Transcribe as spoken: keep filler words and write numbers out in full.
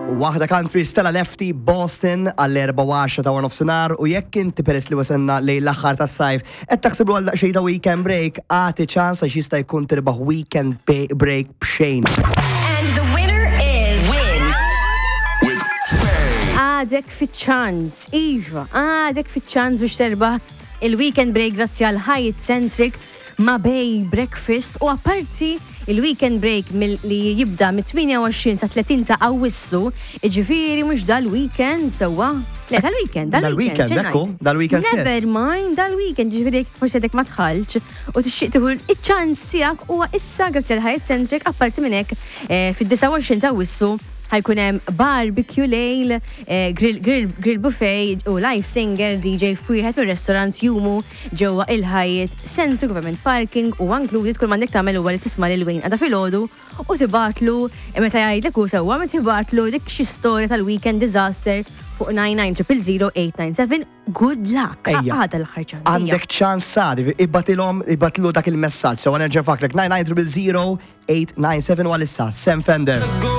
Waħda country Stella Lefty Boston għall-erba' u għaxra ta' warnof sinar u jekk inti peress li wasenna lejn l-aħħar tas-sajf qed taħsiblu għal daqsxejn ta' weekend break għati ċans għax jista' jkun tirbaħ weekend break b'xejn. And the winner is Win with Għadek fit-ċans, Iva, għadek fit-ċans biex terbaħ il-weekend break grazzi għal Hyatt Centric ma' Bay Breakfast u apparti il-weekend break li jibda mit-tminja u għoxrin sa tletin ta' Awwissu, iġifieri mhux dal-weekend sewwa. Le, dal-weekend, Dal-weekend, ekku, dal-weekend stess. Never mind, dal-weekend, ġifieri forsi għedek ma tħallx u tixtieq tieħu iċ-ċans tiegħek huwa issa grazzi għal Hyatt Centric apparti minn hekk fid-disa' u għoxrin ta' Awwissu ħajkun hemm barbecue lejl, grill, grill, grill buffet u live singer D J f'wieħed mir-restaurants jumu ġewwa il-Hyatt Centric Government Parking u included kull m'għandek tagħmel huwa li tisma' lil Wayne għada filgħodu u tibgħatlu meta jgħidlek hu sewwa meta tibgħatlu dik xi storja tal-weekend disaster fuq nine nine zero zero zero eight nine seven. Good luck. Għada l-aħħar ċans. Għandek ċans sadi, ibbatilhom ibbatlu dak il-messaġġ. Sewa nerġa' fakrek nine nine zero zero zero eight nine seven u għalissa Sam Fender.